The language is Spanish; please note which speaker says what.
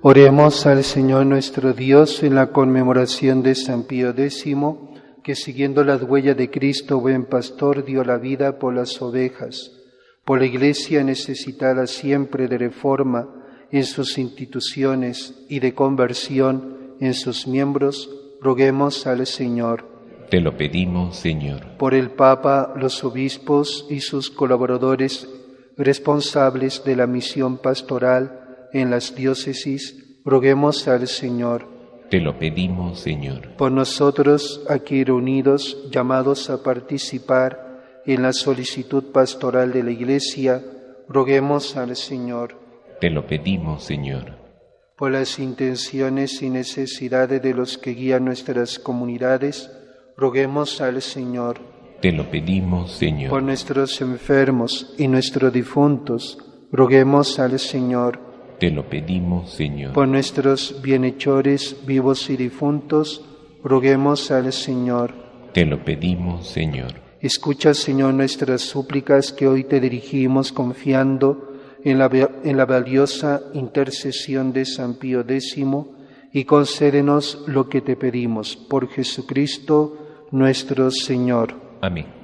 Speaker 1: Oremos al Señor nuestro Dios en la conmemoración de San Pío X, que siguiendo las huellas de Cristo, buen pastor, dio la vida por las ovejas. Por la Iglesia necesitada siempre de reforma en sus instituciones y de conversión en sus miembros, roguemos al Señor.
Speaker 2: Te lo pedimos, Señor.
Speaker 1: Por el Papa, los obispos y sus colaboradores responsables de la misión pastoral en las diócesis, roguemos al Señor.
Speaker 2: Te lo pedimos, Señor.
Speaker 1: Por nosotros, aquí reunidos, llamados a participar en la solicitud pastoral de la Iglesia, roguemos al Señor.
Speaker 2: Te lo pedimos, Señor.
Speaker 1: Por las intenciones y necesidades de los que guían nuestras comunidades, roguemos al Señor.
Speaker 2: Te lo pedimos, Señor.
Speaker 1: Por nuestros enfermos y nuestros difuntos, roguemos al Señor.
Speaker 2: Te lo pedimos, Señor.
Speaker 1: Por nuestros bienhechores vivos y difuntos, roguemos al Señor.
Speaker 2: Te lo pedimos, Señor.
Speaker 1: Escucha, Señor, nuestras súplicas que hoy te dirigimos confiando en la valiosa intercesión de San Pío X y concédenos lo que te pedimos. Por Jesucristo nuestro Señor.
Speaker 2: Amén.